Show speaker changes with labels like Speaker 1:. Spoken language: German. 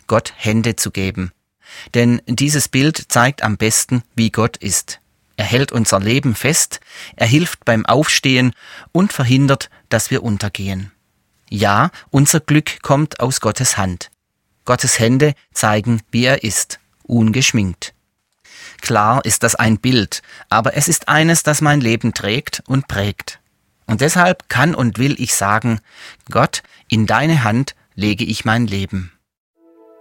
Speaker 1: Gott Hände zu geben. Denn dieses Bild zeigt am besten, wie Gott ist. Er hält unser Leben fest, er hilft beim Aufstehen und verhindert, dass wir untergehen. Ja, unser Glück kommt aus Gottes Hand. Gottes Hände zeigen, wie er ist, ungeschminkt. Klar ist das ein Bild, aber es ist eines, das mein Leben trägt und prägt. Und deshalb kann und will ich sagen, Gott, in deine Hand lege ich mein Leben.